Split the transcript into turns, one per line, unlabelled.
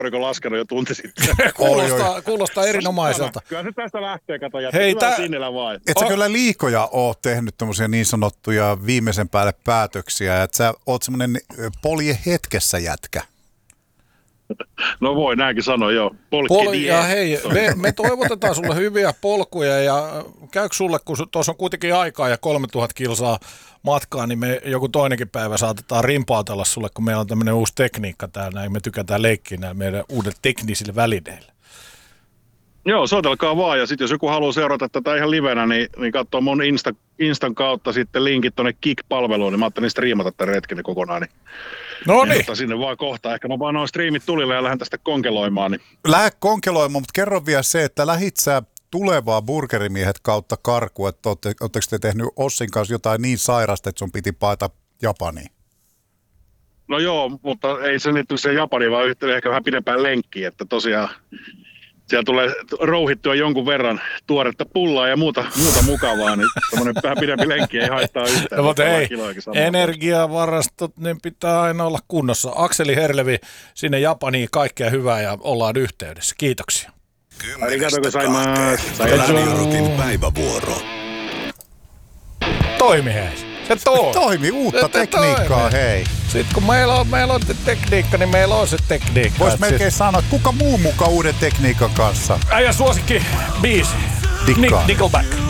Oliko laskenut jo tunti sitten?
Kuulostaa erinomaiselta.
Kyllä se tästä lähtee, kato,
Hei,
Sinnilä vai.
Et sä kyllä liikoja oo tehnyt tommosia niin sanottuja viimeisen päälle päätöksiä, että sä oot semmonen polje hetkessä jätkä.
No voi näinkin sanoa, joo.
Ja hei, me toivotetaan sulle hyviä polkuja ja käykö sulle, kun tuossa on kuitenkin aikaa ja 3000 kilsaa matkaa, niin me joku toinenkin päivä saatetaan rimpautella sulle, kun meillä on tämmöinen uusi tekniikka täällä, ja me tykätään leikkiä nämä meidän uudet teknisille välineillä.
Joo, soitelkaa vaan, ja sitten jos joku haluaa seurata tätä ihan livenä, niin katsoo mun Instan kautta sitten linkit tonne Kik-palveluun, niin mä ajattelin striimata tämän retken kokonaan.
No niin.
Sinne vaan kohta. Ehkä mä vaan noin striimit tulille ja lähden tästä konkeloimaan. Niin.
Lähde konkeloimaan, mutta kerro vielä se, että lähit sä tulevaa burgerimiehet kautta karkuun, että ootteko te tehnyt Ossin kanssa jotain niin sairasta, että sun piti paeta Japaniin?
No joo, mutta ei se liittyy siihen Japaniin, vaan ehkä vähän pidempään lenkkiin, että tosiaan siellä tulee rouhittua jonkun verran tuoretta pullaa ja muuta mukavaa, niin semmoinen vähän pidempi lenkki ei haittaa yhtään.
No, mutta ei, energiavarastot, niin pitää aina olla kunnossa. Akseli Herlevi sinne Japaniin, kaikkea hyvää ja ollaan yhteydessä. Kiitoksia.
10:00 Radio-Rockin päivävuoro.
Toimi hei. Se
toimi, uutta tekniikkaa, hei.
Sitten kun meillä on tekniikka, niin meillä on se tekniikka.
Vois melkein sanoa, että kuka muu mukaan uuden tekniikan kanssa?
Äijä suosikki biisi.
Dikkaan.
Nickelback.